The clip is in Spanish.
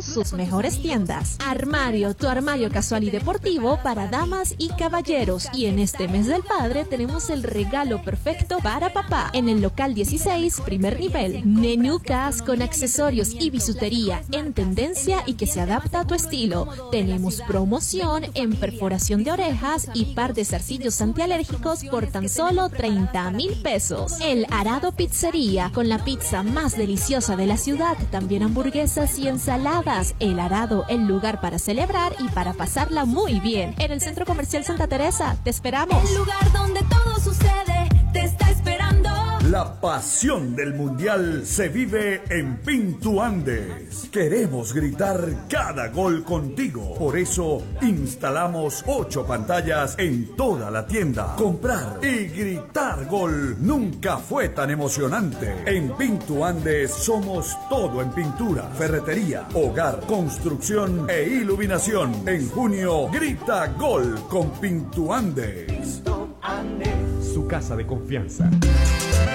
sus mejores tiendas. Armario, tu armario casual y deportivo para damas y caballeros. Y en este mes del padre tenemos el regalo perfecto para papá. En el local 16, primer nivel. Nenucas con accesorios y bisutería en tendencia y que se adapta a tu estilo. Tenemos promoción en perforación de orejas y par de zarcillos antialérgicos por tan solo 30,000 pesos. El Arado Pizzería, con la pizza más deliciosa de la ciudad, también hamburguesas y ensaladas. El Arado, el lugar para celebrar y para pasarla muy bien. En el Centro Comercial Santa Teresa, te esperamos. El lugar donde todo sucede te está esperando. La pasión del Mundial se vive en Pintu Andes. Queremos gritar cada gol contigo. Por eso instalamos 8 pantallas en toda la tienda. Comprar y gritar gol nunca fue tan emocionante. En Pintu Andes somos todo en pintura, ferretería, hogar, construcción e iluminación. En junio, grita gol con Pintu Andes. Su casa de confianza.